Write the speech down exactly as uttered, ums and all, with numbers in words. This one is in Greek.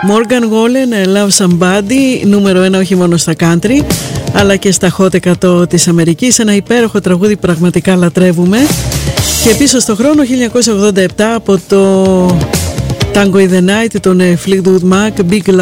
Morgan Wallen, Love Somebody, νούμερο ένα όχι μόνο στα country αλλά και στα hot εκατό της Αμερικής. Ένα υπέροχο τραγούδι, πραγματικά λατρεύουμε. Και πίσω στο χρόνο χίλια εννιακόσια ογδόντα επτά από το Tango in the Night, τον Fleetwood Mac, Big